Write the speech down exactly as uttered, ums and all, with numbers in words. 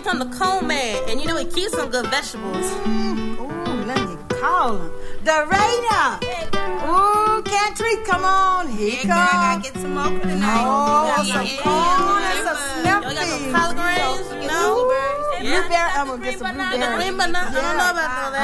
name's on the Cone Man, and you know he keeps some good vegetables. Mm. Ooh, let me call him. Dorada. Hey, ooh, Country, come on. Here yeah, come. Girl, I gotta get some more for tonight. Oh, yeah, some yeah, corn yeah, and some yeah, snap Y'all got peas. some collard greens, you know? Blueberry. I'm gonna get some blueberries. The green banana. I don't know about all that.